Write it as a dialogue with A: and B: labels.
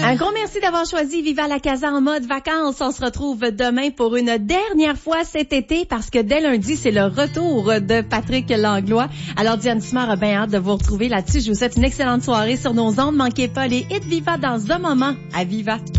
A: Un gros merci d'avoir choisi Viva la Casa en mode vacances. On se retrouve demain pour une dernière fois cet été parce que dès lundi, c'est le retour de Patrick Langlois. Alors, Diane Simard a bien hâte de vous retrouver là-dessus. Je vous souhaite une excellente soirée sur nos ondes. Manquez pas les hits Viva dans un moment à Viva.